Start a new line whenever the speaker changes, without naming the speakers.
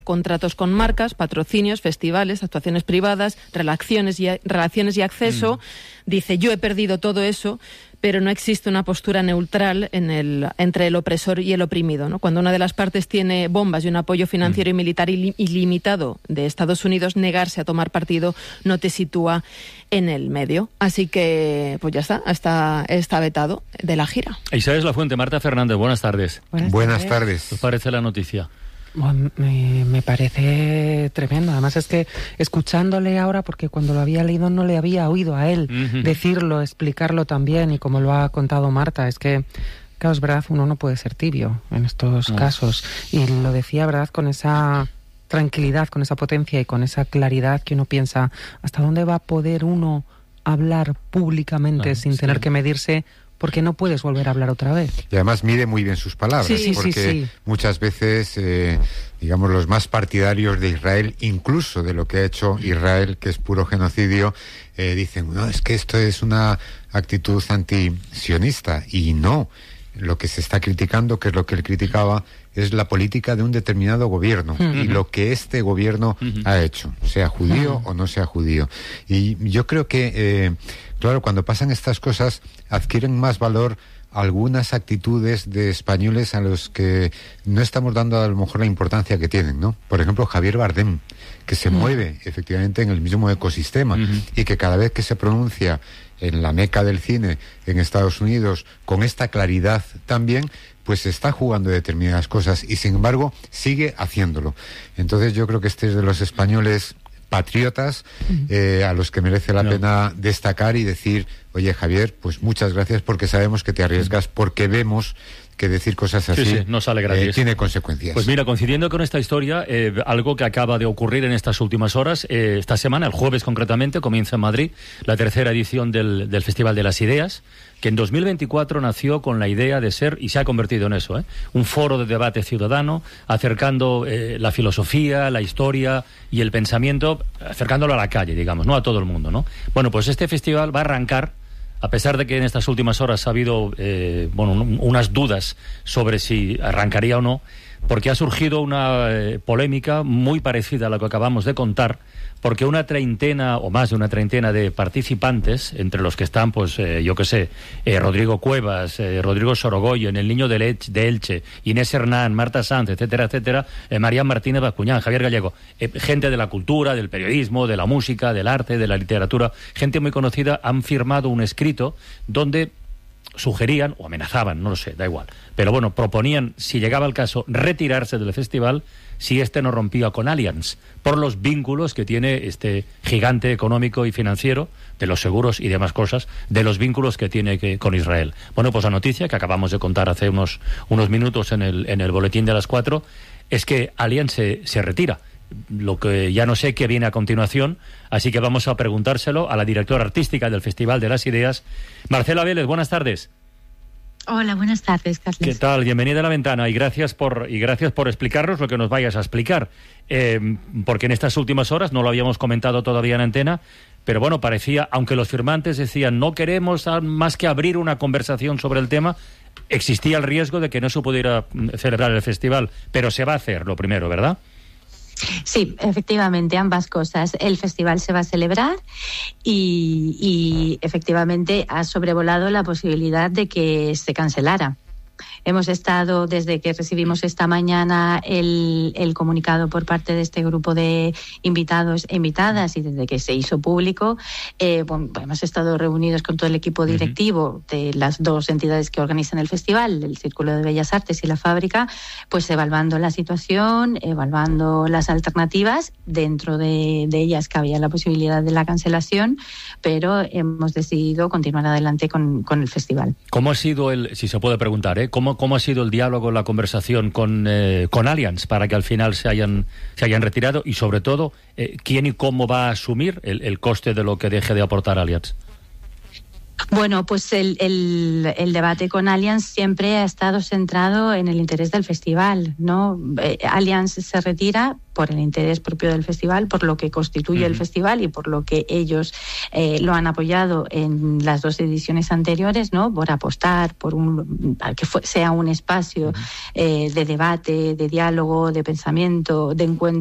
contratos con marcas, patrocinios, festivales, actuaciones privadas, relaciones y acceso. Dice, yo he perdido todo eso, pero no existe una postura neutral entre el opresor y el oprimido, ¿no? Cuando una de las partes tiene bombas y un apoyo financiero y militar ilimitado de Estados Unidos, negarse a tomar partido no te sitúa en el medio. Así que, pues ya está vetado de la gira.
Isaías Lafuente, Marta Fernández, buenas tardes.
Buenas tardes.
¿Qué os parece la noticia?
Bueno, me parece tremendo. Además es que escuchándole ahora, porque cuando lo había leído no le había oído a él decirlo, explicarlo también, y como lo ha contado Marta, es que, claro, es verdad, uno no puede ser tibio en estos casos. Y lo decía, verdad, con esa tranquilidad, con esa potencia y con esa claridad que uno piensa, ¿hasta dónde va a poder uno hablar públicamente sin tener que medirse? Porque no puedes volver a hablar otra vez.
Y además mide muy bien sus palabras, porque muchas veces, digamos, los más partidarios de Israel, incluso de lo que ha hecho Israel, que es puro genocidio, dicen, no, es que esto es una actitud antisionista. Y no, lo que se está criticando, que es lo que él criticaba, es la política de un determinado gobierno y lo que este gobierno ha hecho, sea judío o no sea judío. Y yo creo que, claro, cuando pasan estas cosas, adquieren más valor algunas actitudes de españoles a los que no estamos dando a lo mejor la importancia que tienen, ¿no? Por ejemplo, Javier Bardem, que se mueve efectivamente en el mismo ecosistema y que cada vez que se pronuncia en la meca del cine en Estados Unidos con esta claridad también, pues está jugando determinadas cosas y sin embargo sigue haciéndolo. Entonces yo creo que este es de los españoles patriotas a los que merece la pena destacar y decir, oye Javier, pues muchas gracias, porque sabemos que te arriesgas, porque vemos que decir cosas así
no sale gratis.
Tiene consecuencias.
Pues mira, coincidiendo con esta historia, algo que acaba de ocurrir en estas últimas horas, esta semana, el jueves concretamente, comienza en Madrid la tercera edición del Festival de las Ideas, que en 2024 nació con la idea de ser, y se ha convertido en eso, un foro de debate ciudadano, acercando la filosofía, la historia y el pensamiento, acercándolo a la calle, digamos, no a todo el mundo, ¿no? Bueno, pues este festival va a arrancar, a pesar de que en estas últimas horas ha habido unas dudas sobre si arrancaría o no, porque ha surgido una polémica muy parecida a la que acabamos de contar, porque una treintena o más de una treintena de participantes, entre los que están, pues, Rodrigo Cuevas, Rodrigo Sorogoyen, el Niño de Elche, Inés Hernán, Marta Sanz, etcétera, etcétera, María Martínez Bascuñán, Javier Gallego, gente de la cultura, del periodismo, de la música, del arte, de la literatura, gente muy conocida, han firmado un escrito donde sugerían, o amenazaban, no lo sé, da igual, pero bueno, proponían, si llegaba el caso, retirarse del festival si este no rompía con Allianz, por los vínculos que tiene este gigante económico y financiero, de los seguros y demás cosas, de los vínculos que tiene con Israel. Bueno, pues la noticia que acabamos de contar hace unos minutos en el boletín de las 4, es que Allianz se retira. Lo que ya no sé qué viene a continuación, así que vamos a preguntárselo a la directora artística del Festival de las Ideas, Marcela Vélez. Buenas tardes.
Hola, buenas tardes, Carlos.
¿Qué tal? Bienvenida a La Ventana y gracias por explicarnos lo que nos vayas a explicar, porque en estas últimas horas no lo habíamos comentado todavía en antena, pero bueno, parecía, aunque los firmantes decían no queremos más que abrir una conversación sobre el tema, existía el riesgo de que no se pudiera celebrar el festival, pero se va a hacer lo primero, ¿verdad?
Sí, efectivamente, ambas cosas. El festival se va a celebrar y efectivamente ha sobrevolado la posibilidad de que se cancelara. Hemos estado, desde que recibimos esta mañana el comunicado por parte de este grupo de invitados e invitadas, y desde que se hizo público, hemos estado reunidos con todo el equipo directivo de las dos entidades que organizan el festival, el Círculo de Bellas Artes y la Fábrica, pues evaluando la situación, evaluando las alternativas. Dentro de ellas cabía la posibilidad de la cancelación, pero hemos decidido continuar adelante con el festival.
¿Cómo ha sido si se puede preguntar, ¿Cómo ha sido el diálogo, la conversación con Allianz para que al final se hayan retirado? Y sobre todo, ¿quién y cómo va a asumir el coste de lo que deje de aportar Allianz?
Bueno, pues el debate con Allianz siempre ha estado centrado en el interés del festival, ¿no? Allianz se retira por el interés propio del festival, por lo que constituye el festival y por lo que ellos lo han apoyado en las 2 ediciones anteriores, ¿no? Por apostar por que sea un espacio de debate, de diálogo, de pensamiento, de encuentro